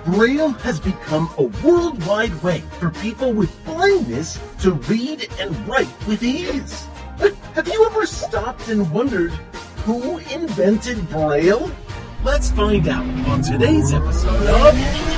Braille has become a worldwide way for people with blindness to read and write with ease. But have you ever stopped and wondered who invented Braille? Let's find out on today's episode of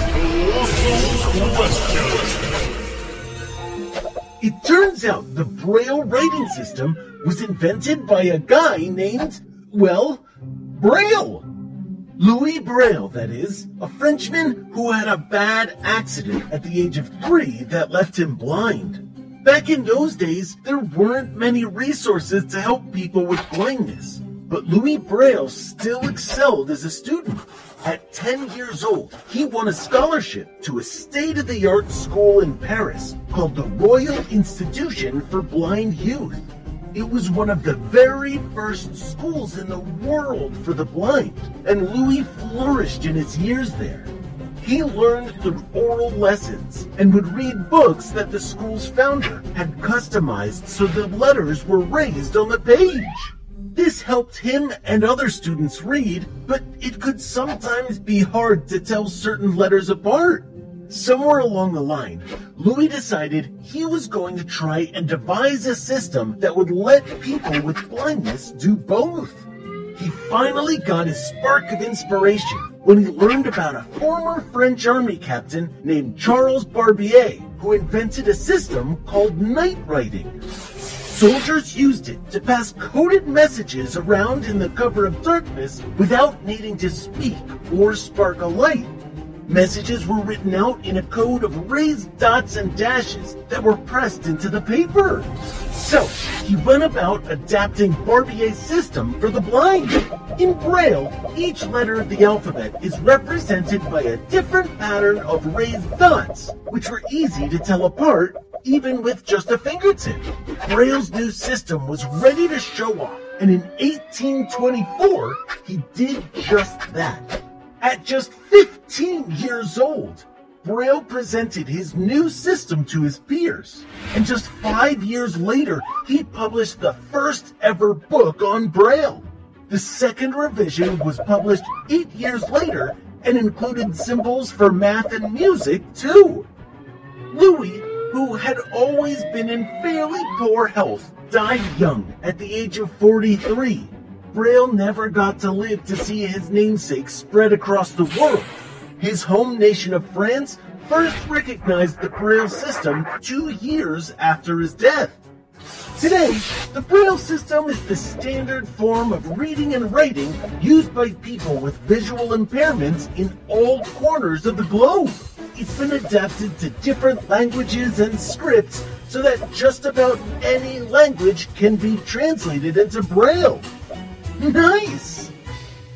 It turns out the Braille writing system was invented by a guy named, well, Braille. Louis Braille, that is, a Frenchman who had a bad accident at the age of 3 that left him blind. Back in those days, there weren't many resources to help people with blindness, but Louis Braille still excelled as a student. At 10 years old, he won a scholarship to a state-of-the-art school in Paris called the Royal Institution for Blind Youth. It was one of the very first schools in the world for the blind, and Louis flourished in his years there. He learned through oral lessons and would read books that the school's founder had customized so the letters were raised on the page. This helped him and other students read, but it could sometimes be hard to tell certain letters apart. Somewhere along the line, Louis decided he was going to try and devise a system that would let people with blindness do both. He finally got his spark of inspiration when he learned about a former French army captain named Charles Barbier, who invented a system called night writing. Soldiers used it to pass coded messages around in the cover of darkness without needing to speak or spark a light. Messages were written out in a code of raised dots and dashes that were pressed into the paper. So, he went about adapting Barbier's system for the blind. In Braille, each letter of the alphabet is represented by a different pattern of raised dots, which were easy to tell apart even with just a fingertip. Braille's new system was ready to show off, and in 1824, he did just that. At just 15 years old, Braille presented his new system to his peers, and just 5 years later, he published the first ever book on Braille. The second revision was published 8 years later and included symbols for math and music, too. Louis, who had always been in fairly poor health, died young at the age of 43. Braille never got to live to see his namesake spread across the world. His home nation of France first recognized the Braille system 2 years after his death. Today, the Braille system is the standard form of reading and writing used by people with visual impairments in all corners of the globe. It's been adapted to different languages and scripts so that just about any language can be translated into Braille. Nice!